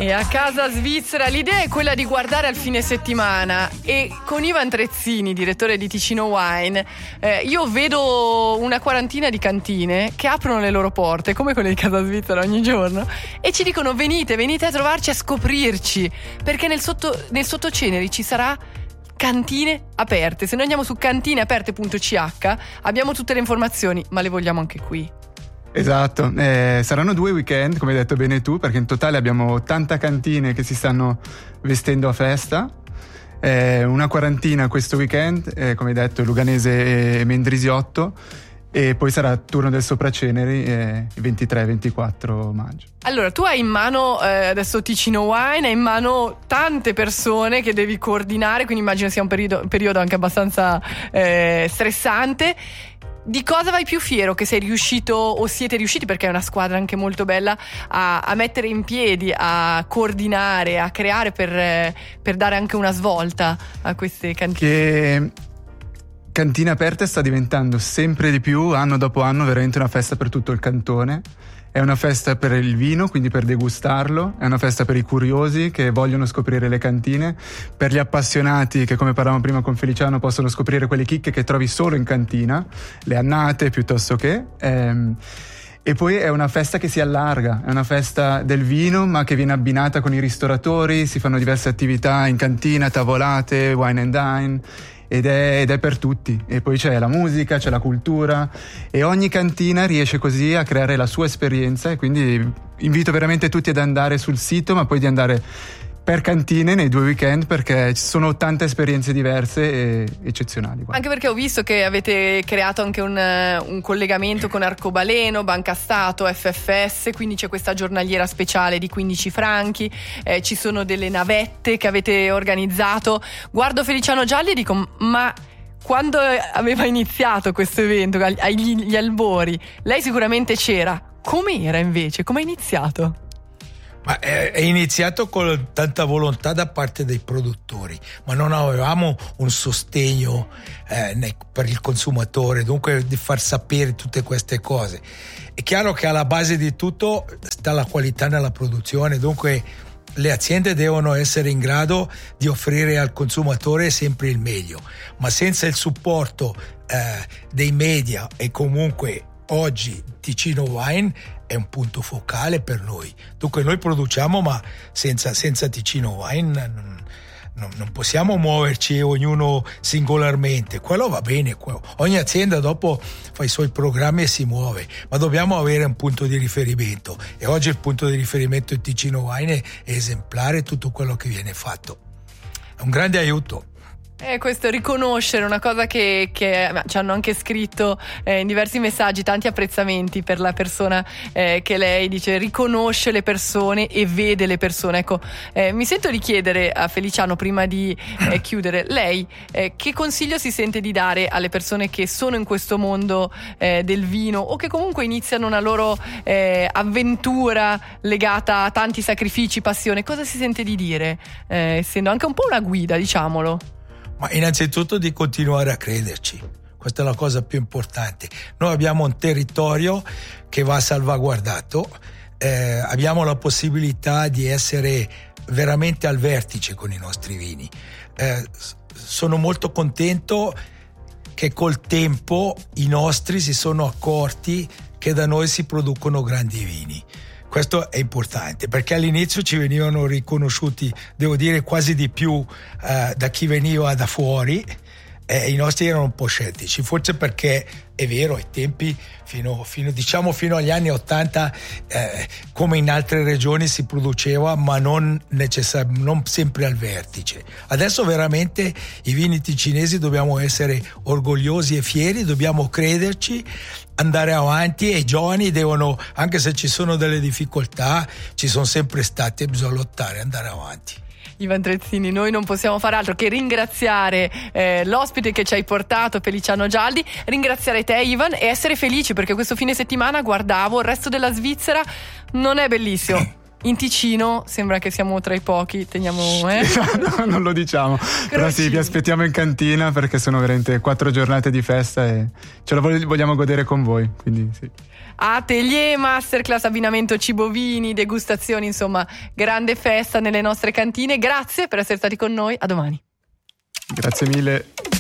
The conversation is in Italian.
E a casa svizzera l'idea è quella di guardare al fine settimana, e con Ivan Trezzini, direttore di Ticino Wine, io vedo una quarantina di cantine che aprono le loro porte come quelle di casa svizzera ogni giorno e ci dicono venite a trovarci, a scoprirci, perché nel Sottoceneri ci sarà cantine aperte. Se noi andiamo su cantineaperte.ch abbiamo tutte le informazioni, ma le vogliamo anche qui. Esatto, saranno 2 weekend, come hai detto bene tu, perché in totale abbiamo 80 cantine che si stanno vestendo a festa, una quarantina questo weekend, come hai detto Luganese e Mendrisiotto, e poi sarà turno del Sopraceneri il 23-24 maggio. Allora, tu hai in mano adesso Ticino Wine, hai in mano tante persone che devi coordinare, quindi immagino sia un periodo anche abbastanza stressante. Di cosa vai più fiero che sei riuscito, o siete riusciti, perché è una squadra anche molto bella, a mettere in piedi, a coordinare, a creare per dare anche una svolta a queste cantine? Che Cantina Aperte sta diventando sempre di più, anno dopo anno, veramente una festa per tutto il cantone. È una festa per il vino, quindi per degustarlo, è una festa per i curiosi che vogliono scoprire le cantine, per gli appassionati che, come parlavamo prima con Feliciano, possono scoprire quelle chicche che trovi solo in cantina, le annate piuttosto che. E poi è una festa che si allarga, è una festa del vino ma che viene abbinata con i ristoratori, si fanno diverse attività in cantina, tavolate, wine and dine. Ed è per tutti, e poi c'è la musica, c'è la cultura, e ogni cantina riesce così a creare la sua esperienza, e quindi invito veramente tutti ad andare sul sito, ma poi di andare per cantine nei 2 weekend, perché ci sono tante esperienze diverse e eccezionali. Guarda. Anche perché ho visto che avete creato anche un collegamento con Arcobaleno, Banca Stato, FFS, quindi c'è questa giornaliera speciale di 15 franchi, ci sono delle navette che avete organizzato. Guardo Feliciano Gialli e dico, ma quando aveva iniziato questo evento, agli albori, lei sicuramente c'era. Com'era invece? Come è iniziato? Ma è iniziato con tanta volontà da parte dei produttori, ma non avevamo un sostegno per il consumatore, dunque di far sapere tutte queste cose. È chiaro che alla base di tutto sta la qualità nella produzione, dunque le aziende devono essere in grado di offrire al consumatore sempre il meglio, ma senza il supporto dei media, e comunque oggi Ticino Wine è un punto focale per noi. Dunque noi produciamo, ma senza Ticino Wine non possiamo muoverci ognuno singolarmente. Quello va bene, ogni azienda dopo fa i suoi programmi e si muove, ma dobbiamo avere un punto di riferimento, e oggi il punto di riferimento di Ticino Wine è esemplare. Tutto quello che viene fatto è un grande aiuto. Questo riconoscere, una cosa che ci hanno anche scritto in diversi messaggi, tanti apprezzamenti per la persona che lei dice riconosce le persone e vede le persone. Ecco, mi sento di chiedere a Feliciano, prima di chiudere, lei che consiglio si sente di dare alle persone che sono in questo mondo del vino, o che comunque iniziano una loro avventura legata a tanti sacrifici, passione? Cosa si sente di dire, essendo anche un po' una guida, diciamolo? Ma innanzitutto di continuare a crederci, questa è la cosa più importante. Noi abbiamo un territorio che va salvaguardato, abbiamo la possibilità di essere veramente al vertice con i nostri vini. Sono molto contento che col tempo i nostri si sono accorti che da noi si producono grandi vini. Questo è importante, perché all'inizio ci venivano riconosciuti, devo dire, quasi di più da chi veniva da fuori. I nostri erano un po' scettici, forse perché è vero, ai tempi fino agli anni 80 come in altre regioni si produceva, ma non sempre al vertice. Adesso veramente i vini ticinesi dobbiamo essere orgogliosi e fieri, dobbiamo crederci, andare avanti, e i giovani devono, anche se ci sono delle difficoltà, ci sono sempre state, bisogna lottare, andare avanti. Ivan Trezzini, noi non possiamo fare altro che ringraziare l'ospite che ci hai portato, Feliciano Gialdi, ringraziare te, Ivan, e essere felici perché questo fine settimana guardavo il resto della Svizzera, non è bellissimo. In Ticino sembra che siamo tra i pochi, teniamo no, non lo diciamo. Però sì, vi aspettiamo in cantina perché sono veramente 4 giornate di festa e ce la vogliamo godere con voi, quindi sì. atelier, masterclass, abbinamento cibo-vini, degustazioni, insomma grande festa nelle nostre cantine. Grazie per essere stati con noi, a domani. Grazie mille.